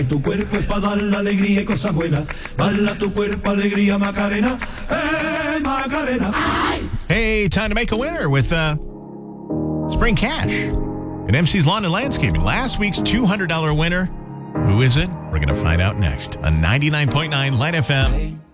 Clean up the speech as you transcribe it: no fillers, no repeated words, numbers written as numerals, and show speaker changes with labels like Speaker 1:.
Speaker 1: Tu cuerpo es para dar la alegría y cosas buenas. Dale a tu cuerpo alegría, Macarena. Macarena.
Speaker 2: Hey, time to make a winner with Spring Cash at MC's Lawn and Landscaping. Last week's $200 winner. Who is it? We're going to find out next on 99.9 Light FM.